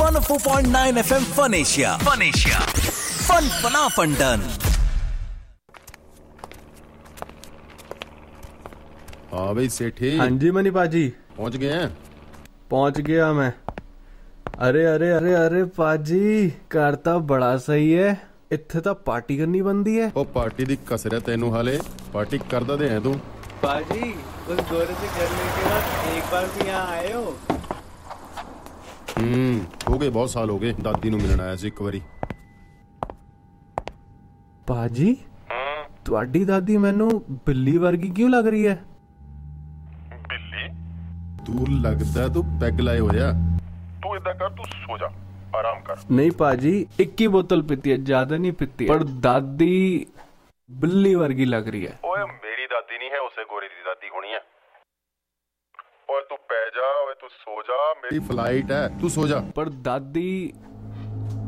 104.9 FM Fun Asia. Fun Asia. Fun Fana Fun Done. हाँ भाई सेठी। हाँ जी मनी पाजी पहुंच गए हैं। पहुंच गया मैं। अरे अरे अरे अरे पाजी घर तो बड़ा सही है, इत्थे तो पार्टी करनी बनती है। ओ पार्टी दी कसर है तेनू हाले, पार्टी करदा दे हैं तू। पाजी उस गोरे से करने के बाद एक बार भी यहाँ आए हो? हो गए बहुत साल हो गए, दादी नू मिलना आया सी एक बारी। पाजी तुहाडी दादी मैनू बिल्ली वर्गी क्यों लग रही है? तू लगदा तू पैग लाए होया। तू इदा कर, तू सो जा, आराम कर। नहीं पाजी 21 बोतल पीती है, ज्यादा नहीं पीती, पर दादी बिल्ली वर्गी लग रही है। ओए मेरी दादी नहीं है, उसे गोरी दी दादी होनी है। ओए तू पै जा, ओए तू सो जा, मेरी फ्लाइट है, तू सो जा। पर दादी